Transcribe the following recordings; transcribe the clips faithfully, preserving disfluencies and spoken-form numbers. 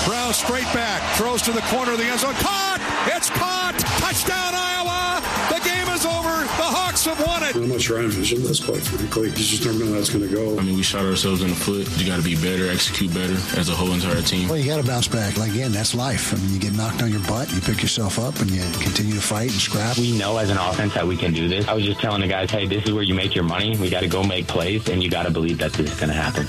Brown straight back, throws to the corner of the end zone. Caught! It's caught! Touchdown, Iowa! The game is over. The Hawks have won it. I'm not sure I envisioned this, quite frankly. You just never know how it's going to go. I mean, we shot ourselves in the foot. You got to be better, execute better as a whole entire team. Well, you got to bounce back. Like, again, that's life. I mean, you get knocked on your butt, you pick yourself up, and you continue to fight and scrap. We know as an offense that we can do this. I was just telling the guys, hey, this is where you make your money. We got to go make plays, and you got to believe that this is going to happen.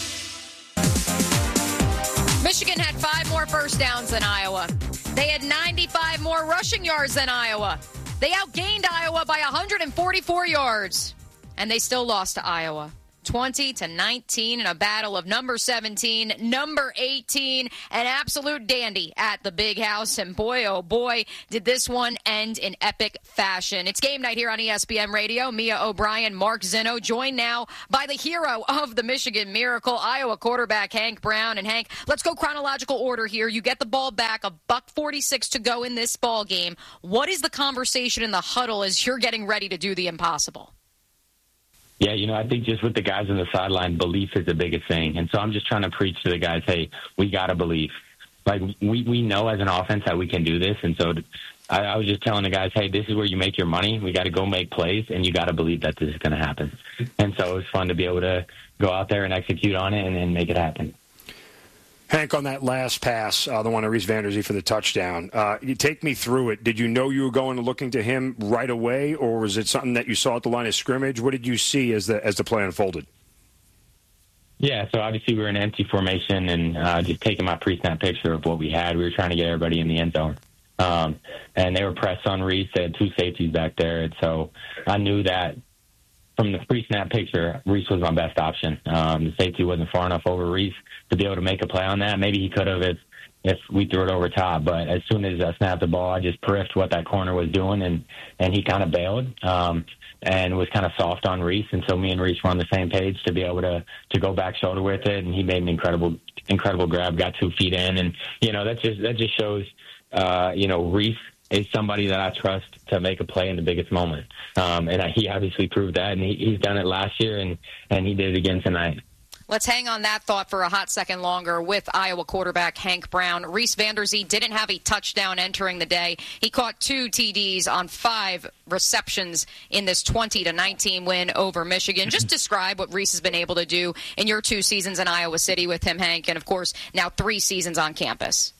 Michigan had five more first downs than Iowa. They had ninety-five more rushing yards than Iowa. They outgained Iowa by one hundred forty-four yards, and they still lost to Iowa. twenty to nineteen in a battle of number seventeen, number eighteen, an absolute dandy at the Big House. And boy, oh boy, did this one end in epic fashion. It's game night here on E S P N Radio. Mia O'Brien, Mark Zeno, joined now by the hero of the Michigan Miracle, Iowa quarterback Hank Brown. And Hank, let's go chronological order here. You get the ball back, a buck forty-six to go in this ball game. What is the conversation in the huddle as you're getting ready to do the impossible? Yeah, you know, I think just with the guys on the sideline, belief is the biggest thing. And so I'm just trying to preach to the guys, hey, we got to believe. Like, we, we know as an offense that we can do this. And so I, I was just telling the guys, hey, this is where you make your money. We got to go make plays, and you got to believe that this is going to happen. And so it was fun to be able to go out there and execute on it and, and make it happen. Hank, on that last pass, uh, the one to Reese Vanderzee for the touchdown, uh, you take me through it. Did you know you were going to looking to him right away, or was it something that you saw at the line of scrimmage? What did you see as the as the play unfolded? Yeah, so obviously we were in empty formation and uh, just taking my pre-snap picture of what we had. We were trying to get everybody in the end zone. Um, and they were pressed on Reese. They had two safeties back there. And so I knew that from the pre-snap picture, Reese was my best option. Um, the safety wasn't far enough over Reese to be able to make a play on that. Maybe he could have if, if we threw it over top. But as soon as I snapped the ball, I just periffed what that corner was doing, and, and he kind of bailed um, and was kind of soft on Reese. And so me and Reese were on the same page to be able to, to go back shoulder with it, and he made an incredible incredible grab, got two feet in. And, you know, that just that just shows, uh, you know, Reese is somebody that I trust to make a play in the biggest moment. Um, and he obviously proved that, and he, he's done it last year, and, and he did it again tonight. Let's hang on that thought for a hot second longer with Iowa quarterback Hank Brown. Reese Vanderzee didn't have a touchdown entering the day. He caught two T Ds on five receptions in this twenty to nineteen win over Michigan. Just describe what Reese has been able to do in your two seasons in Iowa City with him, Hank, and, of course, now three seasons on campus.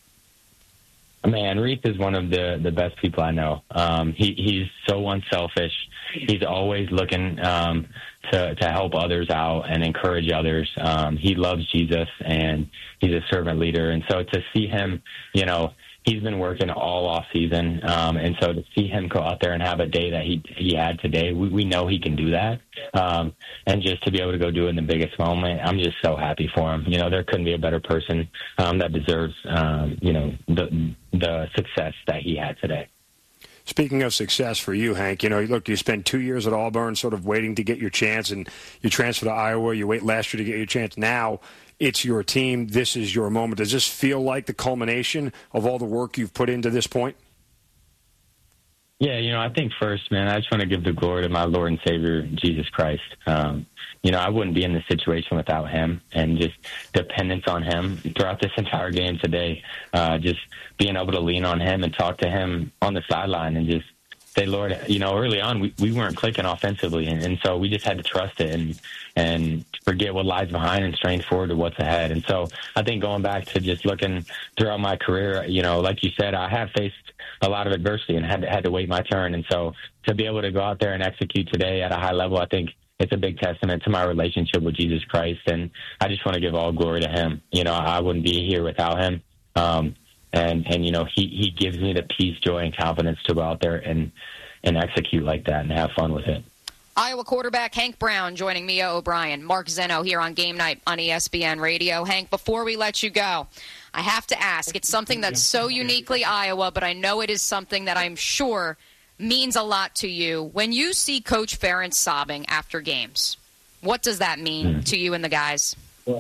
Man, Reese is one of the, the best people I know. Um, he, he's so unselfish. He's always looking um, to, to help others out and encourage others. Um, he loves Jesus, and he's a servant leader. And so to see him, you know, he's been working all off season. Um, and so to see him go out there and have a day that he he had today, we, we know he can do that. Um, and just to be able to go do it in the biggest moment, I'm just so happy for him. You know, there couldn't be a better person um, that deserves, um, you know, the the success that he had today. Speaking of success for you, Hank, you know, look, you spent two years at Auburn sort of waiting to get your chance, and you transfer to Iowa. You wait last year to get your chance. Now it's your team. This is your moment. Does this feel like the culmination of all the work you've put into this point? Yeah, you know, I think first, man, I just want to give the glory to my Lord and Savior, Jesus Christ. Um, you know, I wouldn't be in this situation without him, and just dependence on him throughout this entire game today. Uh, just being able to lean on him and talk to him on the sideline and just say, Lord, you know, early on we, we weren't clicking offensively, and, and so we just had to trust it and and forget what lies behind and strain forward to what's ahead. And so I think going back to just looking throughout my career, you know, like you said, I have faced a lot of adversity and had to, had to wait my turn. And so to be able to go out there and execute today at a high level, I think it's a big testament to my relationship with Jesus Christ. And I just want to give all glory to him. You know, I wouldn't be here without him. Um, and, and, you know, he, he gives me the peace, joy, and confidence to go out there and, and execute like that and have fun with it. Iowa quarterback Hank Brown joining Mia O'Brien. Mark Zeno here on Game Night on E S P N Radio. Hank, before we let you go, I have to ask. It's something that's so uniquely Iowa, but I know it is something that I'm sure means a lot to you. When you see Coach Ferentz sobbing after games, what does that mean to you and the guys?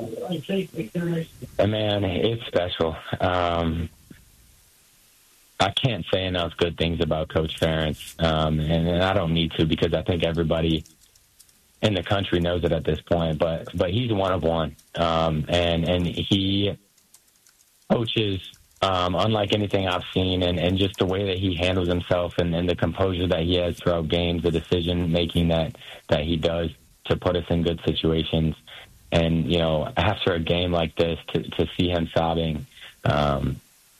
Man, it's special. Um, I can't say enough good things about Coach Ferentz, um, and, and I don't need to because I think everybody in the country knows it at this point. But but he's one of one, um, and and he coaches um, unlike anything I've seen, and, and just the way that he handles himself and, and the composure that he has throughout games, the decision-making that, that he does to put us in good situations. And, you know, after a game like this, to, to see him sobbing, um,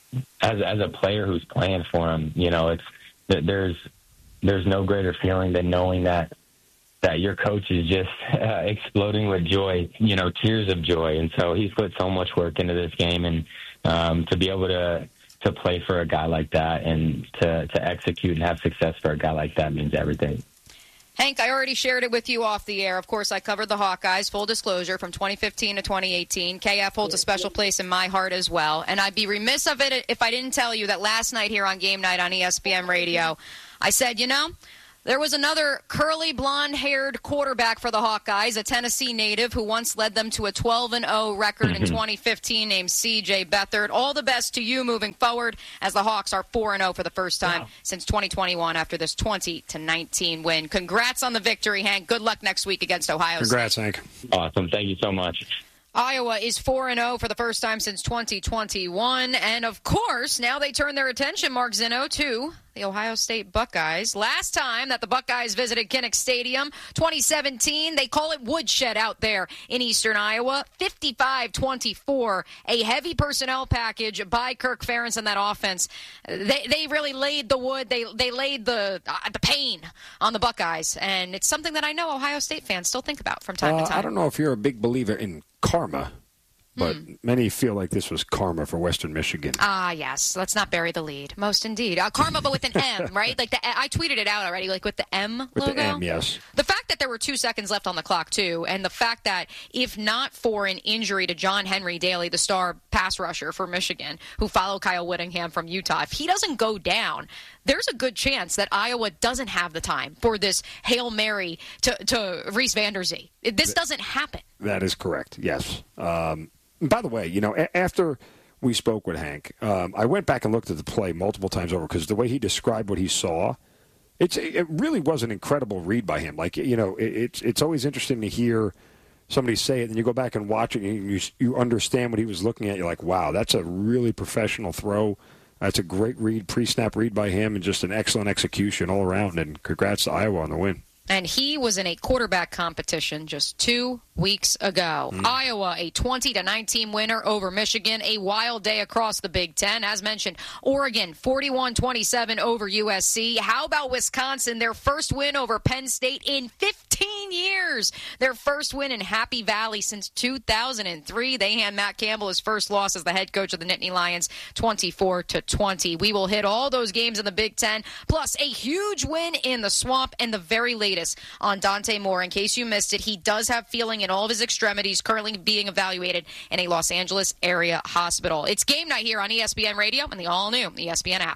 as as a player who's playing for him, you know, it's there's there's no greater feeling than knowing that that your coach is just uh, exploding with joy, you know, tears of joy. And so he's put so much work into this game, and um, to be able to to play for a guy like that and to to execute and have success for a guy like that means everything. Hank, I already shared it with you off the air. Of course, I covered the Hawkeyes, full disclosure, from twenty fifteen to twenty eighteen. K F holds a special place in my heart as well. And I'd be remiss of it if I didn't tell you that last night here on Game Night on E S P N Radio, I said, you know, there was another curly, blonde-haired quarterback for the Hawkeyes, a Tennessee native who once led them to a twelve and oh record in twenty fifteen named C J Beathard. All the best to you moving forward as the Hawks are four and oh for the first time wow. since twenty twenty-one after this twenty to nineteen win. Congrats on the victory, Hank. Good luck next week against Ohio Congrats, State. Hank. Awesome. Thank you so much. Iowa is four and oh for the first time since twenty twenty-one. And, of course, now they turn their attention, Mark Zinno, to the Ohio State Buckeyes. Last time that the Buckeyes visited Kinnick Stadium, twenty seventeen, they call it woodshed out there in eastern Iowa, fifty-five twenty-four. A heavy personnel package by Kirk Ferentz and that offense. They they really laid the wood. They they laid the uh, the pain on the Buckeyes. And it's something that I know Ohio State fans still think about from time uh, to time. I don't know if you're a big believer in karma, but hmm. many feel like this was karma for Western Michigan. Ah, yes. Let's not bury the lead. Most indeed. Uh, karma, but with an M, right? Like the I tweeted it out already, like with the M with logo. With the M, yes. The fact that there were two seconds left on the clock, too, and the fact that if not for an injury to John Henry Daly, the star pass rusher for Michigan, who followed Kyle Whittingham from Utah, if he doesn't go down, there's a good chance that Iowa doesn't have the time for this Hail Mary to, to Reese Vanderzee. This doesn't happen. That is correct, yes. Um, by the way, you know, a- after we spoke with Hank, um, I went back and looked at the play multiple times over because the way he described what he saw, it's it really was an incredible read by him. Like, you know, it, it's it's always interesting to hear somebody say it, and you go back and watch it, and you you understand what he was looking at. You're like, wow, that's a really professional throw. That's a great read, pre-snap read by him, and just an excellent execution all around. And congrats to Iowa on the win. And he was in a quarterback competition just two weeks ago. Mm. Iowa, a twenty to nineteen winner over Michigan. A wild day across the Big Ten. As mentioned, Oregon, forty-one twenty-seven over U S C. How about Wisconsin? Their first win over Penn State in fifteen years. Their first win in Happy Valley since two thousand three. They hand Matt Campbell his first loss as the head coach of the Nittany Lions, twenty-four to twenty. We will hit all those games in the Big Ten, plus a huge win in the Swamp and the very latest on Dante Moore. In case you missed it, he does have feeling in all of his extremities, currently being evaluated in a Los Angeles area hospital. It's Game Night here on E S P N Radio and the all-new E S P N app.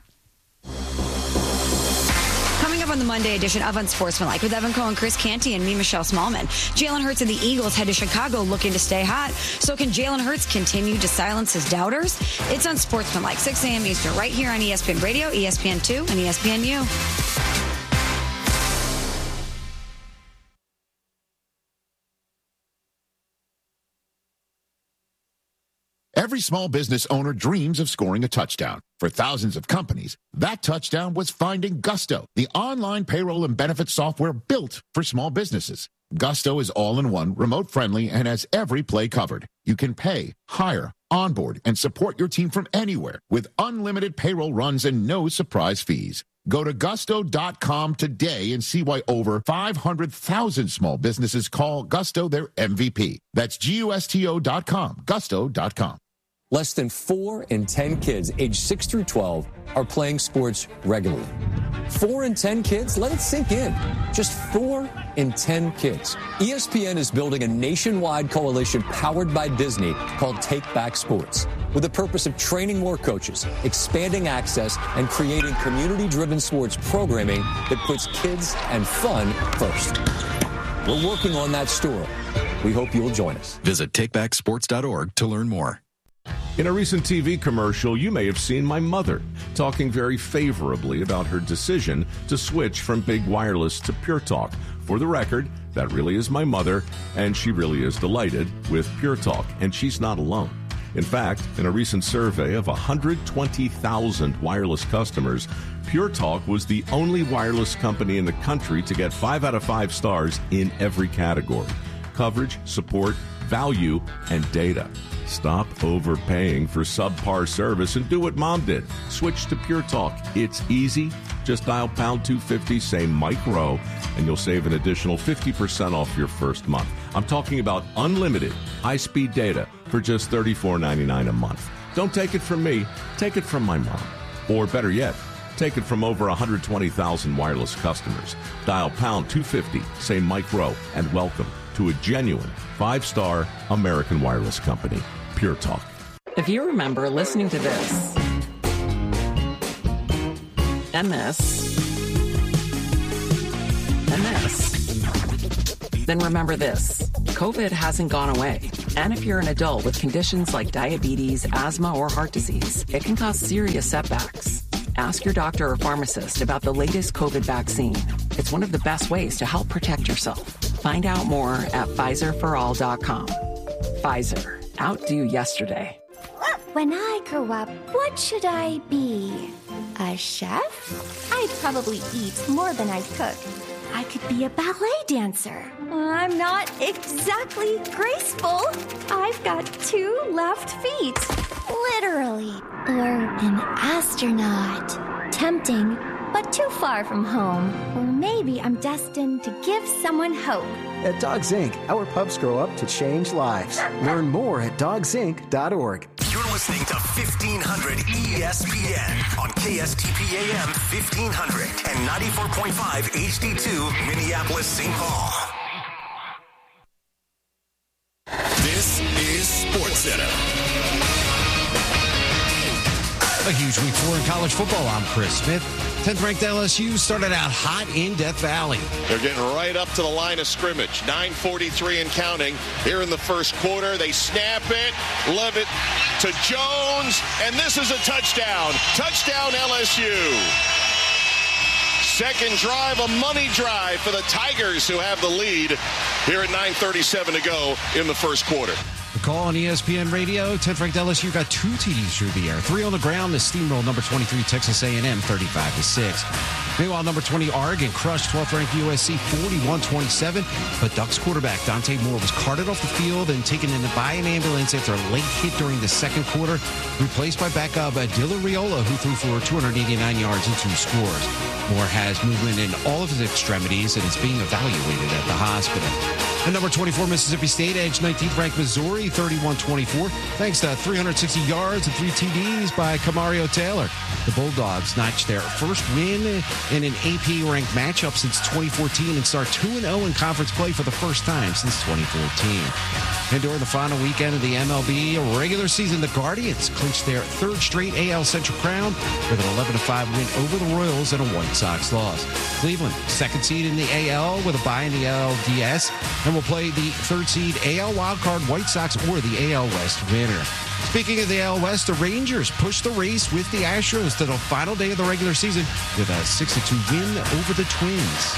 Coming up on the Monday edition of Unsportsmanlike with Evan Cohen, Chris Canty, and me, Michelle Smallman. Jalen Hurts and the Eagles head to Chicago looking to stay hot. So can Jalen Hurts continue to silence his doubters? It's Unsportsmanlike, six a.m. Eastern, right here on E S P N Radio, E S P N two, and E S P N U. Every small business owner dreams of scoring a touchdown. For thousands of companies, that touchdown was finding Gusto, the online payroll and benefits software built for small businesses. Gusto is all-in-one, remote-friendly, and has every play covered. You can pay, hire, onboard, and support your team from anywhere with unlimited payroll runs and no surprise fees. Go to gusto dot com today and see why over five hundred thousand small businesses call Gusto their M V P. That's G U S T O dot com, gusto dot com. Less than four in ten kids aged six through twelve are playing sports regularly. Four in ten kids? Let it sink in. Just four in ten kids. E S P N is building a nationwide coalition powered by Disney called Take Back Sports, with the purpose of training more coaches, expanding access, and creating community-driven sports programming that puts kids and fun first. We're working on that story. We hope you'll join us. Visit take back sports dot org to learn more. In a recent T V commercial, you may have seen my mother talking very favorably about her decision to switch from Big Wireless to Pure Talk. For the record, that really is my mother, and she really is delighted with Pure Talk, and she's not alone. In fact, in a recent survey of one hundred twenty thousand wireless customers, Pure Talk was the only wireless company in the country to get five out of five stars in every category: coverage, support, value, and data. Stop overpaying for subpar service and do what Mom did. Switch to Pure Talk. It's easy. Just dial pound two fifty, say Mike Rowe, and you'll save an additional fifty percent off your first month. I'm talking about unlimited high-speed data for just thirty-four ninety-nine a month. Don't take it from me. Take it from my mom. Or better yet, take it from over one hundred twenty thousand wireless customers. Dial pound two fifty, say Mike Rowe, and welcome to a genuine five-star American wireless company, Pure Talk. If you remember listening to this, and this, and this, then remember this. COVID hasn't gone away. And if you're an adult with conditions like diabetes, asthma, or heart disease, it can cause serious setbacks. Ask your doctor or pharmacist about the latest COVID vaccine. It's one of the best ways to help protect yourself. Find out more at Pfizer for all dot com. Pfizer. Outdo yesterday. When I grow up, what should I be? A chef? I'd probably eat more than I'd cook. I could be a ballet dancer. I'm not exactly graceful. I've got two left feet. Literally. Or an astronaut. Tempting, but too far from home. Or maybe I'm destined to give someone hope. At Dogs Incorporated, our pups grow up to change lives. Learn more at dogs inc dot org. You're listening to fifteen hundred E S P N on K S T P A M fifteen hundred and ninety-four point five H D two Minneapolis, Saint Paul. This is SportsCenter. A huge week four in college football. I'm Chris Smith. tenth-ranked L S U started out hot in Death Valley. They're getting right up to the line of scrimmage. nine forty-three and counting here in the first quarter. They snap it, love it to Jones, and this is a touchdown. Touchdown L S U. Second drive, a money drive for the Tigers, who have the lead here at nine thirty-seven to go in the first quarter. The call on E S P N Radio, tenth-ranked L S U got two T Ds through the air. Three on the ground, the steamroll number twenty-three Texas A and M thirty-five to six. Meanwhile, number twenty Oregon crushed twelfth-ranked U S C forty-one twenty-seven, but Ducks quarterback Dante Moore was carted off the field and taken in by an ambulance after a late hit during the second quarter, replaced by backup Dylan Riola, who threw for two hundred eighty-nine yards and two scores. Moore has movement in all of his extremities and is being evaluated at the hospital. And number twenty-four Mississippi State edged nineteenth-ranked Missouri thirty-one twenty-four, thanks to three hundred sixty yards and three T Ds by Kamario Taylor. The Bulldogs notched their first win in an A P-ranked matchup since twenty fourteen and start two and oh in conference play for the first time since twenty fourteen. And during the final weekend of the M L B regular season, the Guardians clinched their third straight A L Central crown with an eleven to five win over the Royals and a White Sox loss. Cleveland, second seed in the A L with a bye in the L D S, and will play the third seed A L wildcard White Sox or the A L West winner. Speaking of the A L West, the Rangers pushed the race with the Astros to the final day of the regular season with a six to two win over the Twins.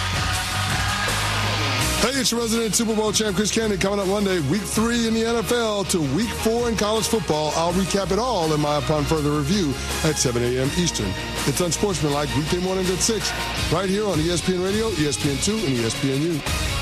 Hey, it's your resident Super Bowl champ Chris Candy coming up Monday, week three in the N F L to week four in college football. I'll recap it all in my Upon Further Review at seven a.m. Eastern. It's Unsportsmanlike weekday mornings at six, right here on E S P N Radio, E S P N two, and E S P N U.